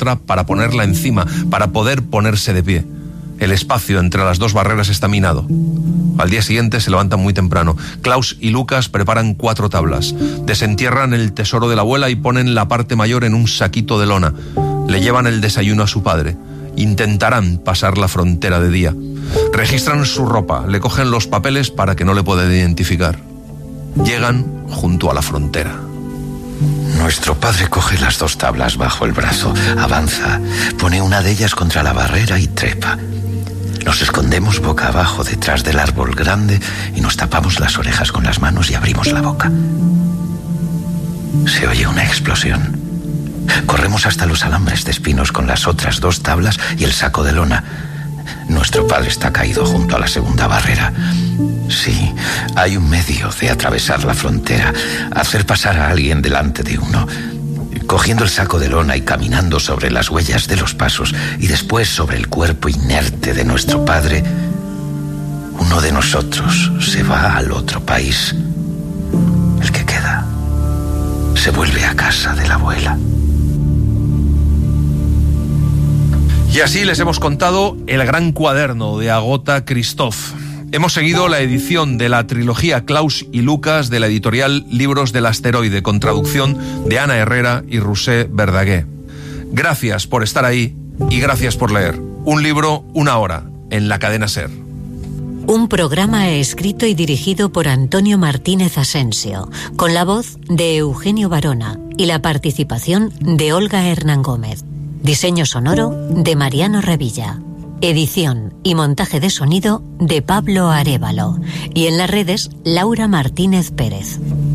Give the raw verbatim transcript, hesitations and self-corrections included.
otra para ponerla encima, para poder ponerse de pie. El espacio entre las dos barreras está minado. Al día siguiente se levantan muy temprano. Klaus y Lucas preparan cuatro tablas. Desentierran el tesoro de la abuela y ponen la parte mayor en un saquito de lona. Le llevan el desayuno a su padre. Intentarán pasar la frontera de día. Registran su ropa, le cogen los papeles para que no le puedan identificar. Llegan junto a la frontera. Nuestro padre coge las dos tablas bajo el brazo, avanza, pone una de ellas contra la barrera y trepa. Nos escondemos boca abajo detrás del árbol grande y nos tapamos las orejas con las manos y abrimos la boca. Se oye una explosión. Corremos hasta los alambres de espinos con las otras dos tablas y el saco de lona. Nuestro padre está caído junto a la segunda barrera. Sí, hay un medio de atravesar la frontera, hacer pasar a alguien delante de uno, cogiendo el saco de lona y caminando sobre las huellas de los pasos y después sobre el cuerpo inerte de nuestro padre. Uno de nosotros se va al otro país. El que queda se vuelve a casa de la abuela. Y así les hemos contado El gran cuaderno de Agota Christoph. Hemos seguido la edición de la trilogía Klaus y Lucas de la editorial Libros del Asteroide, con traducción de Ana Herrera y Roser Verdaguer. Gracias por estar ahí y gracias por leer. Un libro, una hora, en la cadena SER. Un programa escrito y dirigido por Antonio Martínez Asensio, con la voz de Eugenio Barona y la participación de Olga Hernán Gómez. Diseño sonoro de Mariano Revilla. Edición y montaje de sonido de Pablo Arévalo. Y en las redes, Laura Martínez Pérez.